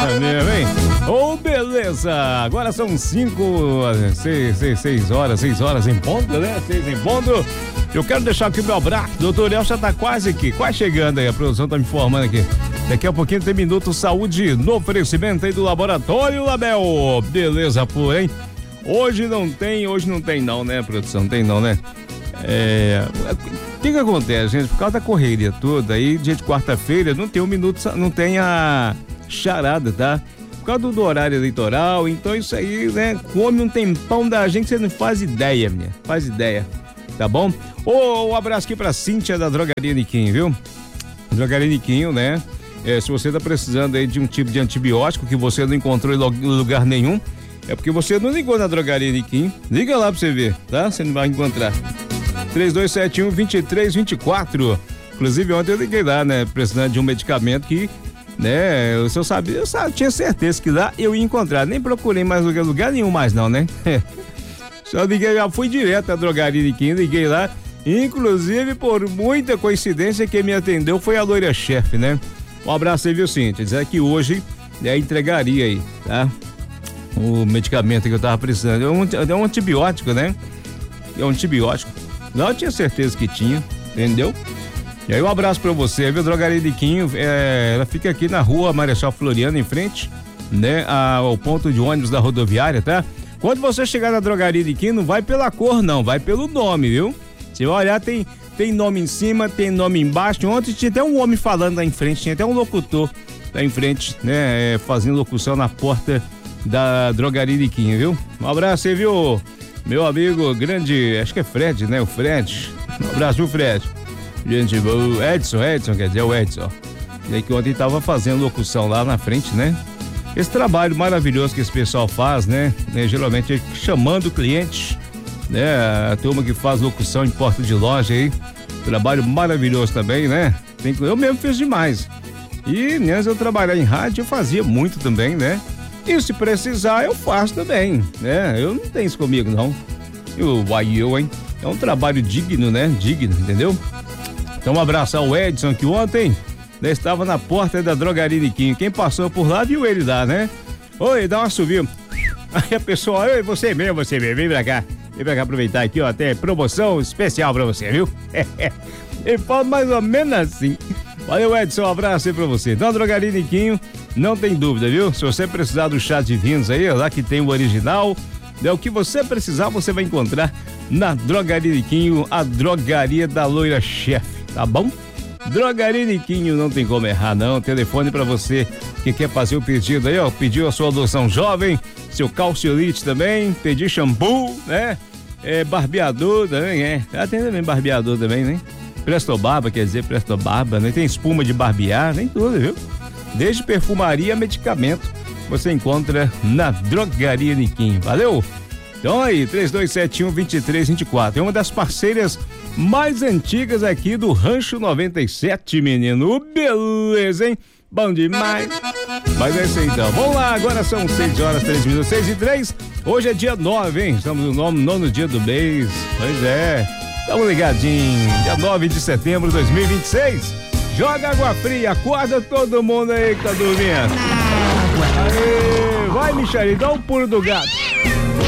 mesmo, hein? Ô, beleza! Agora são 6 horas em ponto, né? 6 em ponto. Eu quero deixar aqui o meu abraço. Doutor El já tá quase aqui, quase chegando aí. A produção tá me informando aqui. Daqui a pouquinho tem Minuto Saúde no oferecimento aí do Laboratório Label. Beleza, pô, hein? Hoje não tem não, né, produção? Tem não, né? O que acontece, gente? Por causa da correria toda aí, dia de quarta-feira, não tem um minuto, não tem a charada, tá? Por causa do horário eleitoral, então isso aí, né? Come um tempão da gente, você não faz ideia, minha. Faz ideia, tá bom? Um abraço aqui pra Cíntia da Drogaria Niquinho, viu? Drogaria Niquinho, né? Se você tá precisando aí de um tipo de antibiótico que você não encontrou em lugar nenhum, é porque você não ligou na Drogaria Niquinho. Liga lá pra você ver, tá? Você não vai encontrar. 3271-2324. Inclusive ontem eu liguei lá, né? Precisando de um medicamento que, né? Eu tinha certeza que lá eu ia encontrar. Nem procurei mais lugar nenhum mais não, né? Só liguei, já fui direto à Drogaria Niquinho, liguei lá. Inclusive, por muita coincidência, quem me atendeu foi a loira-chefe, né? Um abraço aí, viu, Cíntia? Dizer que hoje entregaria aí, tá? O medicamento que eu tava precisando. É um antibiótico, né? É um antibiótico. Não, eu tinha certeza que tinha, entendeu? E aí um abraço pra você, viu? Drogaria Niquinho, ela fica aqui na rua Marechal Floriano, em frente, né? Ao ponto de ônibus da rodoviária, tá? Quando você chegar na Drogaria Niquinho, não vai pela cor não, vai pelo nome, viu? Você vai olhar, tem nome em cima, tem nome embaixo. Ontem tinha até um homem falando lá em frente, tinha até um locutor lá em frente, né? Fazendo locução na porta da Drogaria Niquinho, viu? Um abraço aí, viu? Meu amigo grande, acho que é Fred, né? O Fred. Um abraço, viu, Fred? Gente, o Edson, quer dizer, o Edson. E aí que ontem tava fazendo locução lá na frente, né? Esse trabalho maravilhoso que esse pessoal faz, né? Geralmente chamando clientes, né? A turma que faz locução em porta de loja aí. Trabalho maravilhoso também, né? Eu mesmo fiz demais. E antes eu trabalhar em rádio, eu fazia muito também, né? E se precisar, eu faço também, né? Eu não tenho isso comigo, não. Hein? É um trabalho digno, né? Digno, entendeu? Então um abraço ao Edson, que ontem, né, estava na porta da Drogaria Niquinho. Quem passou por lá viu ele lá, né? Oi, dá uma subida. Aí a pessoa, oi, você mesmo, vem pra cá. Vem pra cá aproveitar aqui, ó, até promoção especial pra você, viu? Ele fala mais ou menos assim. Valeu, Edson, um abraço aí pra você. Então a Drogaria Niquinho, não tem dúvida, viu? Se você precisar do chá de vinhos aí, lá que tem o original, o que você precisar, você vai encontrar na Drogaria Niquinho, a drogaria da loira-chefe, tá bom? Drogaria Niquinho, não tem como errar, não. Telefone pra você que quer fazer o pedido aí, ó. Pediu a sua adoção jovem, seu calciolite também, pedir shampoo, né? Barbeador também, tem também barbeador também, né? Prestobarba, quer dizer, Prestobarba, né? Tem espuma de barbear, tem tudo, viu? Desde perfumaria a medicamento, você encontra na Drogaria Niquinho, valeu? Então aí, 3271-2324, é uma das parceiras mais antigas aqui do Rancho 97, menino, beleza, hein? Bom demais. Mas é isso aí, então. Vamos lá, agora são 6 horas, 3 minutos, 6 e 3. Hoje é dia 9, hein? Estamos no nono dia do mês. Pois é. Tamo ligadinho. Dia 9 de setembro de 2026. Joga água fria, acorda todo mundo aí que tá dormindo. Aê, vai, Michele, dá um pulo do gato.